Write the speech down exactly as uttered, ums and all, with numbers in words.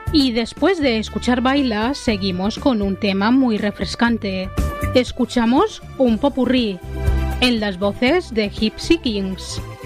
Y después de escuchar Baila, seguimos con un tema muy refrescante. Escuchamos un popurrí en las voces de Gypsy Kings.